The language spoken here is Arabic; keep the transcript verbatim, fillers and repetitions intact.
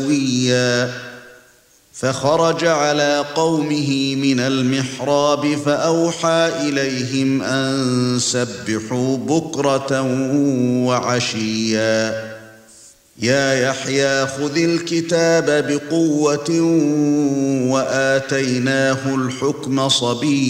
سويا فخرج على قومه من المحراب فأوحى إليهم أن سبحوا بكرة وعشيا يا يحيى خذ الكتاب بقوة وآتيناه الحكم صبيا